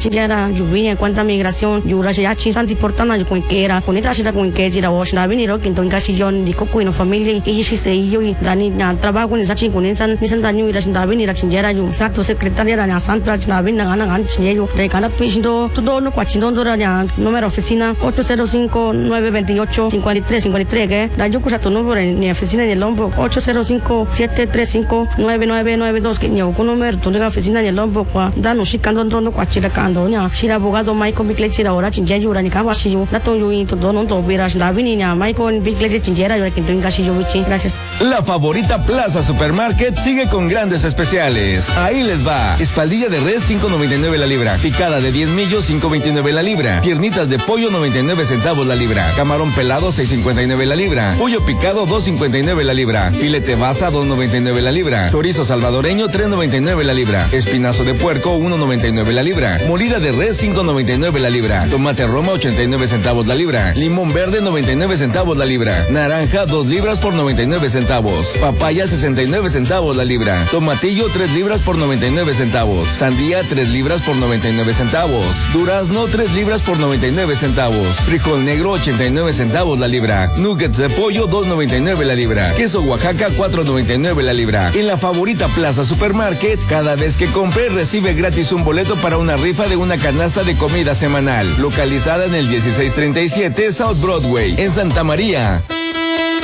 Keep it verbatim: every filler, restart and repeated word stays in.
chillera lluvia cuánta migración yura ya chi santi portana yo cuenquera conita shira cuenquera wash na viniro quinto en casillón di cocuino familia y si se yo y dani na trabajo ni sachi con san ni san daño ira sin vinira chillera yo exacto secretaria na santa na vin na na gan chillo de cada piso todo no cuachindo dora ya número oficina ocho cero cinco nueve dos ocho cinco tres cinco tres que da yo cusa tu número en oficina en el Lombo ocho cero cinco siete tres cinco nueve nueve nueve dos que yo con número tu de oficina en el Lombo kwa da no shikando no cuachira kando nya shira abogado Michael Biclechira ahora chinja yura ni kawa shiyo na to yo y todo no to viras la viniña Michael Biclechira chinjera yo que tengo casi yo bichi gracias. La favorita Plaza Supermarket sigue con grandes especiales. Ahí les va. Espaldilla de res cinco noventa y nueve la libra. Picada de diez millos cinco veintinueve la libra. Piernitas de pollo noventa y nueve centavos la libra. Camarón pelado seis cincuenta y nueve la libra. Pollo picado dos cincuenta y nueve la libra. Filete basa dos noventa y nueve la libra. Chorizo salvadoreño tres noventa y nueve la libra. Espinazo de puerco uno noventa y nueve la libra. Molida de res cinco noventa y nueve la libra. Tomate Roma ochenta y nueve centavos la libra. Limón verde noventa y nueve centavos la libra. Naranja dos libras por noventa y nueve centavos. Papaya sesenta y nueve centavos la libra. Tomatillo tres libras por noventa y nueve centavos. Sandía tres libras por noventa y nueve centavos. Durazno tres libras por noventa y nueve centavos. Frijol negro ochenta y nueve centavos la libra. Nuggets de pollo dos noventa y nueve la libra. Queso Oaxaca cuatro noventa y nueve la libra. En la favorita Plaza Supermarket, cada vez que compre recibe gratis un boleto para una rifa de una canasta de comida semanal. Localizada en el dieciséis treinta y siete South Broadway, en Santa María.